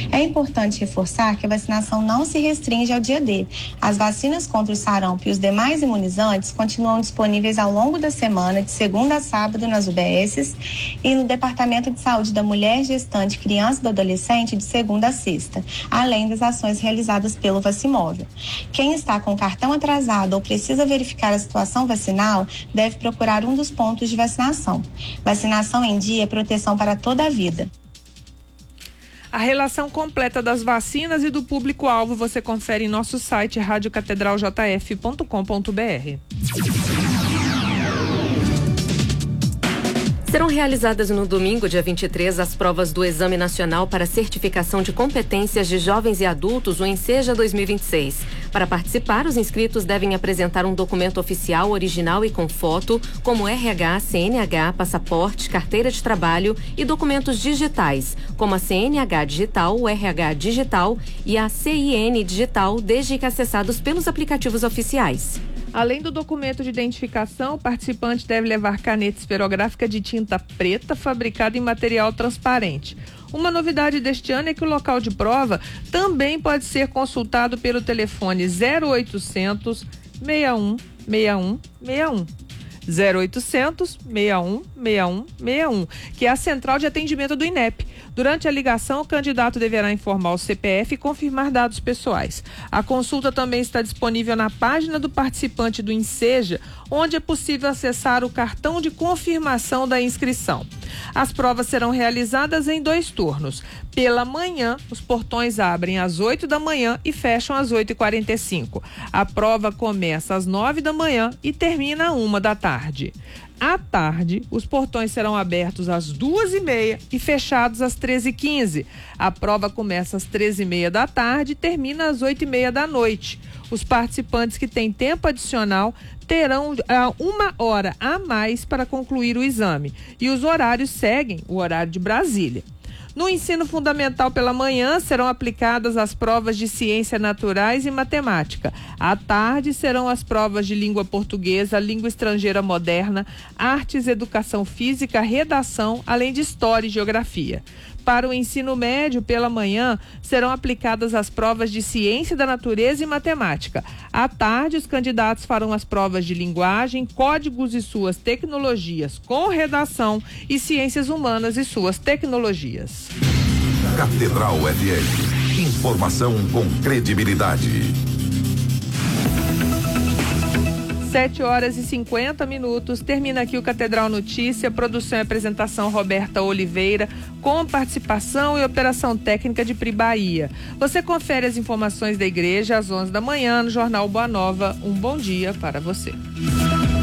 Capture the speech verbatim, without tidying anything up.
É importante reforçar que a vacinação não se restringe ao dia D. As vacinas contra o sarampo e os demais imunizantes continuam disponíveis ao longo da semana, de segunda a sábado, nas U B Ss e no Departamento de Saúde da Mulher, Gestante, Criança e do Adolescente, de segunda a sexta, além das ações realizadas pelo Vacimóvel. Quem está com cartão atrasado ou precisa verificar a situação vacinal deve procurar um dos pontos de vacinação. Vacinação em dia é proteção para toda a vida. A relação completa das vacinas e do público-alvo você confere em nosso site rádio catedral j f ponto com ponto b r. Serão realizadas no domingo, dia vinte e três, as provas do Exame Nacional para Certificação de Competências de Jovens e Adultos, o ENSEJA dois mil e vinte e seis. Para participar, os inscritos devem apresentar um documento oficial, original e com foto, como R H, C N H, passaporte, carteira de trabalho e documentos digitais, como a C N H digital, o R H digital e a C I N digital, desde que acessados pelos aplicativos oficiais. Além do documento de identificação, o participante deve levar caneta esferográfica de tinta preta fabricada em material transparente. Uma novidade deste ano é que o local de prova também pode ser consultado pelo telefone zero oitocentos, seis um, seis um, seis um. zero oitocentos, seis um, seis um, seis um, que é a central de atendimento do INEP. Durante a ligação, o candidato deverá informar o C P F e confirmar dados pessoais. A consulta também está disponível na página do participante do ENSEJA, onde é possível acessar o cartão de confirmação da inscrição. As provas serão realizadas em dois turnos. Pela manhã, os portões abrem às oito da manhã e fecham às oito e quarenta e cinco. A prova começa às nove da manhã e termina às uma da tarde. À tarde, os portões serão abertos às duas e meia e fechados às treze e quinze. A prova começa às treze e meia da tarde e termina às oito e meia da noite. Os participantes que têm tempo adicional terão uh, uma hora a mais para concluir o exame. E os horários seguem o horário de Brasília. No ensino fundamental pela manhã serão aplicadas as provas de ciências naturais e matemática. À tarde serão as provas de língua portuguesa, língua estrangeira moderna, artes, educação física, redação, além de história e geografia. Para o ensino médio, pela manhã, serão aplicadas as provas de ciência da natureza e matemática. À tarde, os candidatos farão as provas de linguagem, códigos e suas tecnologias, com redação, e ciências humanas e suas tecnologias. Catedral F M. Informação com credibilidade. sete horas e cinquenta minutos, termina aqui o Catedral Notícia, produção e apresentação Roberta Oliveira, com participação e operação técnica de Pri Bahia. Você confere as informações da igreja às onze da manhã no Jornal Boa Nova. Um bom dia para você.